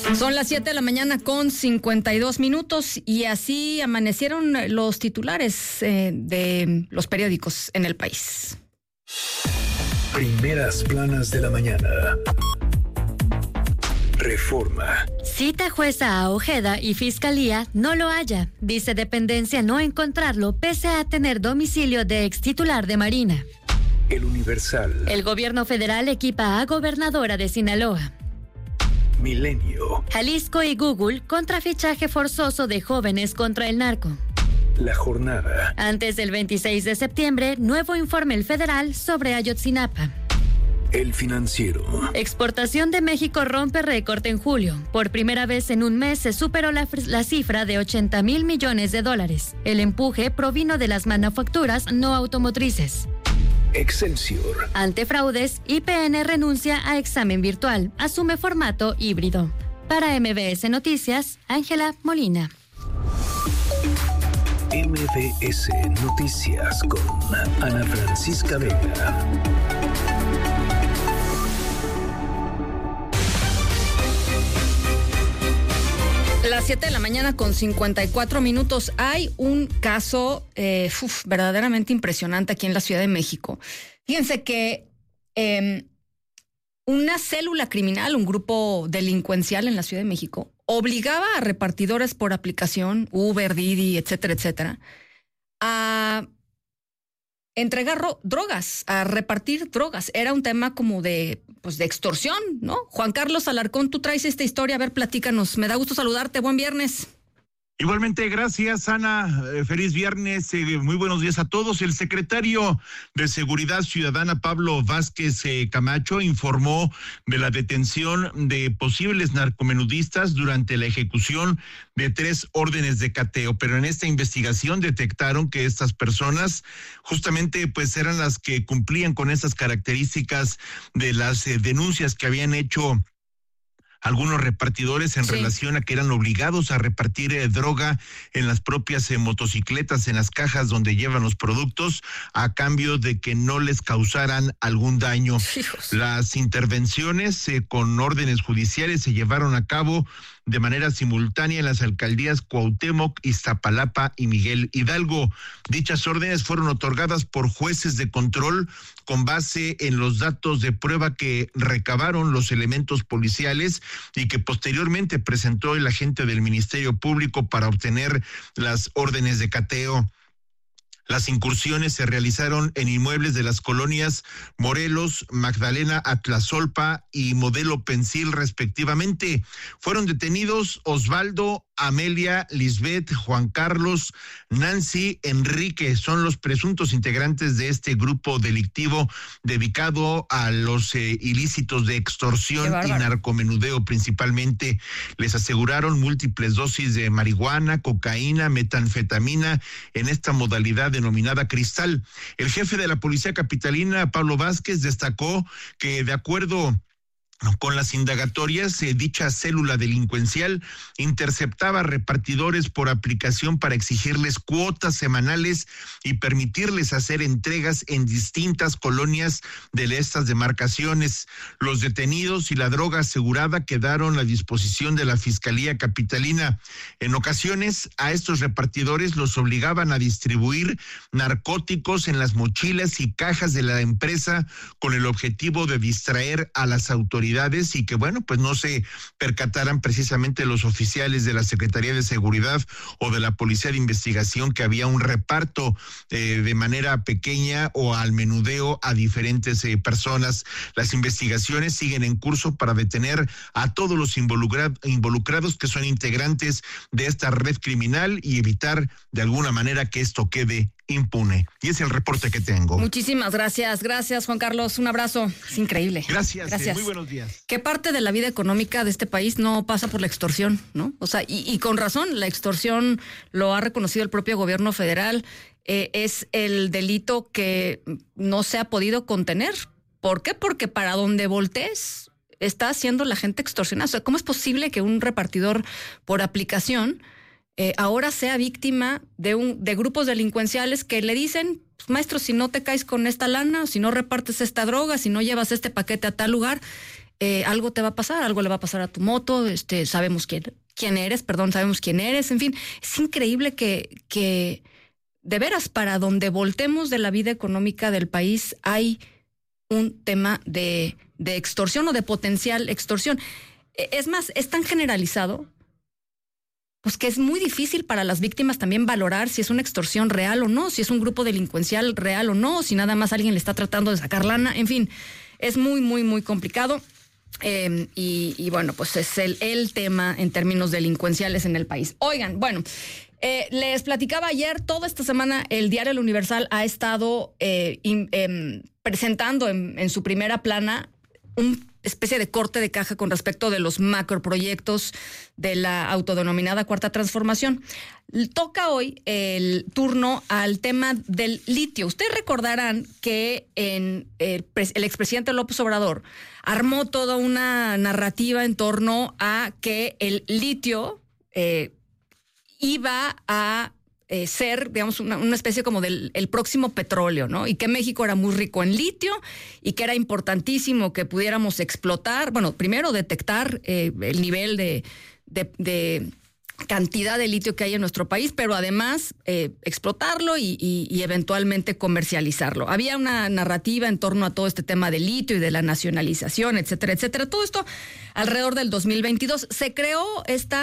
Son las 7 de la mañana con 52 minutos y así amanecieron los titulares de los periódicos en el país. Primeras planas de la mañana. Reforma. Cita jueza a Ojeda y Fiscalía no lo halla. Dice dependencia no encontrarlo pese a tener domicilio de ex titular de Marina. El Universal. El gobierno federal equipa a gobernadora de Sinaloa. Milenio. Jalisco y Google contra fichaje forzoso de jóvenes contra el narco. La Jornada. Antes del 26 de septiembre, nuevo informe el federal sobre Ayotzinapa. El Financiero. Exportación de México rompe récord en julio. Por primera vez en un mes se superó la cifra de 80,000 millones de dólares. El empuje provino de las manufacturas no automotrices. Excelsior. Ante fraudes, IPN renuncia a examen virtual. Asume formato híbrido. Para MBS Noticias, Ángela Molina. MBS Noticias con Ana Francisca Vega. Las 7 de la mañana con 54 minutos. Hay un caso verdaderamente impresionante aquí en la Ciudad de México. Fíjense que una célula criminal, un grupo delincuencial en la Ciudad de México, obligaba a repartidores por aplicación, Uber, Didi, etcétera, etcétera, a entregar drogas, a repartir drogas. Era un tema como de extorsión, ¿no? Juan Carlos Alarcón, tú traes esta historia, a ver, platícanos. Me da gusto saludarte, buen viernes. Igualmente, gracias, Ana. Feliz viernes, muy buenos días a todos. El secretario de Seguridad Ciudadana, Pablo Vázquez Camacho, informó de la detención de posibles narcomenudistas durante la ejecución de 3 órdenes de cateo, pero en esta investigación detectaron que estas personas justamente pues eran las que cumplían con esas características de las denuncias que habían hecho algunos repartidores en relación a que eran obligados a repartir droga en las propias motocicletas, en las cajas donde llevan los productos, a cambio de que no les causaran algún daño. Hijos. Las intervenciones con órdenes judiciales se llevaron a cabo de manera simultánea en las alcaldías Cuauhtémoc, Iztapalapa y Miguel Hidalgo. Dichas órdenes fueron otorgadas por jueces de control con base en los datos de prueba que recabaron los elementos policiales y que posteriormente presentó el agente del Ministerio Público para obtener las órdenes de cateo. Las incursiones se realizaron en inmuebles de las colonias Morelos, Magdalena Atlazolpa y Modelo Pensil, respectivamente. Fueron detenidos Osvaldo, Amelia, Lisbeth, Juan Carlos, Nancy, Enrique. Son los presuntos integrantes de este grupo delictivo dedicado a los ilícitos de extorsión y narcomenudeo principalmente. Les aseguraron múltiples dosis de marihuana, cocaína, metanfetamina en esta modalidad denominada cristal. El jefe de la Policía Capitalina, Pablo Vázquez, destacó que de acuerdo con las indagatorias, dicha célula delincuencial interceptaba repartidores por aplicación para exigirles cuotas semanales y permitirles hacer entregas en distintas colonias de estas demarcaciones. Los detenidos y la droga asegurada quedaron a disposición de la Fiscalía Capitalina. En ocasiones, a estos repartidores los obligaban a distribuir narcóticos en las mochilas y cajas de la empresa con el objetivo de distraer a las autoridades y que, pues no se percataran precisamente los oficiales de la Secretaría de Seguridad o de la Policía de Investigación que había un reparto de manera pequeña o al menudeo a diferentes personas. Las investigaciones siguen en curso para detener a todos los involucrados que son integrantes de esta red criminal y evitar de alguna manera que esto quede impune. Y es el reporte que tengo. Muchísimas gracias. Gracias, Juan Carlos. Un abrazo. Es increíble. Gracias. Muy buenos días. ¿Qué parte de la vida económica de este país no pasa por la extorsión, no? O sea, y con razón, la extorsión lo ha reconocido el propio gobierno federal. Es el delito que no se ha podido contener. ¿Por qué? Porque para donde voltees está haciendo la gente extorsionada. O sea, ¿cómo es posible que un repartidor por aplicación ahora sea víctima de grupos delincuenciales que le dicen, pues, maestro, si no te caes con esta lana, si no repartes esta droga, si no llevas este paquete a tal lugar, algo te va a pasar, algo le va a pasar a tu moto, sabemos quién eres, en fin, es increíble que de veras, para donde voltemos de la vida económica del país, hay un tema de extorsión o de potencial extorsión. Es más, es tan generalizado, pues que es muy difícil para las víctimas también valorar si es una extorsión real o no, si es un grupo delincuencial real o no, si nada más alguien le está tratando de sacar lana, en fin, es muy, muy, muy complicado. Y bueno, pues es el tema en términos delincuenciales en el país. Oigan, bueno, les platicaba ayer, toda esta semana el diario El Universal ha estado presentando en su primera plana una especie de corte de caja con respecto de los macroproyectos de la autodenominada Cuarta Transformación. Toca hoy el turno al tema del litio. Ustedes recordarán que el expresidente López Obrador armó toda una narrativa en torno a que el litio iba a ser, digamos, una especie como del el próximo petróleo, ¿no? Y que México era muy rico en litio y que era importantísimo que pudiéramos explotar, bueno, primero detectar el nivel de cantidad de litio que hay en nuestro país, pero además explotarlo y eventualmente comercializarlo. Había una narrativa en torno a todo este tema del litio y de la nacionalización, etcétera, etcétera. Todo esto alrededor del 2022. Se creó esta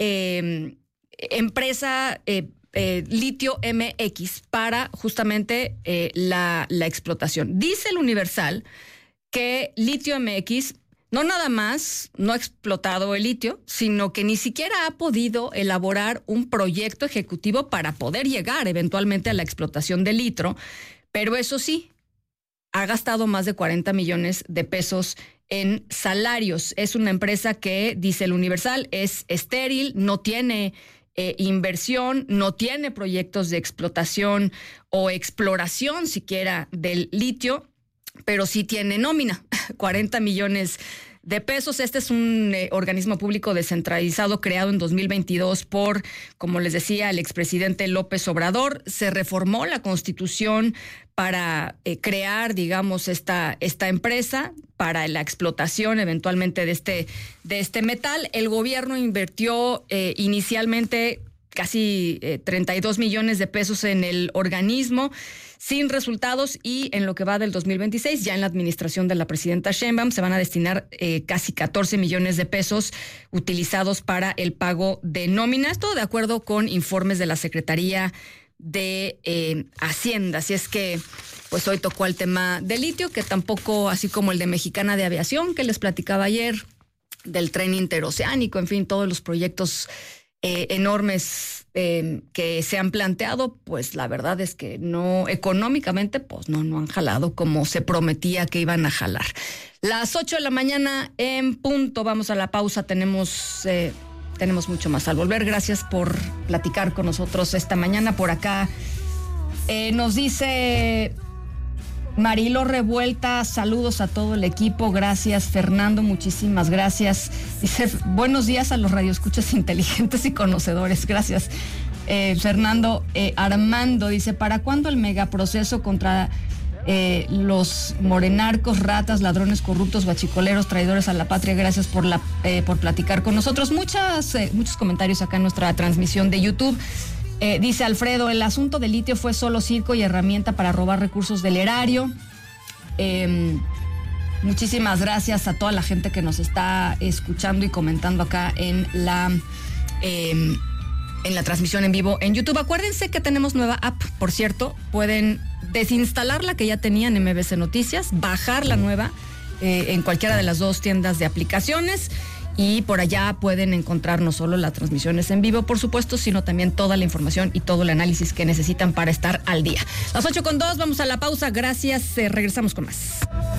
empresa Litio MX para justamente la explotación. Dice el Universal que Litio MX no nada más no ha explotado el litio, sino que ni siquiera ha podido elaborar un proyecto ejecutivo para poder llegar eventualmente a la explotación del litio, pero eso sí, ha gastado más de 40 millones de pesos en salarios. Es una empresa que, dice el Universal, es estéril, no tiene inversión, no tiene proyectos de explotación o exploración siquiera del litio, pero sí tiene nómina, 40 millones de pesos. Este es un organismo público descentralizado creado en 2022 por, como les decía, el expresidente López Obrador. Se reformó la Constitución para crear, digamos, esta empresa para la explotación eventualmente de este metal. El gobierno invirtió inicialmente casi 32 millones de pesos en el organismo, sin resultados, y en lo que va del 2026, ya en la administración de la presidenta Sheinbaum, se van a destinar casi 14 millones de pesos utilizados para el pago de nóminas, todo de acuerdo con informes de la Secretaría de Hacienda. Así es que, pues hoy tocó el tema del litio, que tampoco, así como el de Mexicana de Aviación, que les platicaba ayer, del tren interoceánico, en fin, todos los proyectos enormes que se han planteado, pues la verdad es que no, económicamente, pues no han jalado como se prometía que iban a jalar. Las 8 de la mañana en punto, vamos a la pausa, tenemos mucho más al volver. Gracias por platicar con nosotros esta mañana. Por acá nos dice Marilo Revuelta, saludos a todo el equipo, gracias. Fernando, muchísimas gracias. Dice, buenos días a los radioescuchas inteligentes y conocedores, gracias. Fernando, Armando dice, ¿para cuándo el megaproceso contra los morenarcos, ratas, ladrones corruptos, guachicoleros, traidores a la patria? Gracias por platicar con nosotros. Muchos comentarios acá en nuestra transmisión de YouTube. Dice Alfredo, el asunto del litio fue solo circo y herramienta para robar recursos del erario. Muchísimas gracias a toda la gente que nos está escuchando y comentando acá en la transmisión en vivo en YouTube. Acuérdense que tenemos nueva app, por cierto, pueden desinstalar la que ya tenían en MBC Noticias, bajar la nueva en cualquiera de las dos tiendas de aplicaciones. Y por allá pueden encontrar no solo las transmisiones en vivo, por supuesto, sino también toda la información y todo el análisis que necesitan para estar al día. Las 8:02, vamos a la pausa. Gracias, regresamos con más.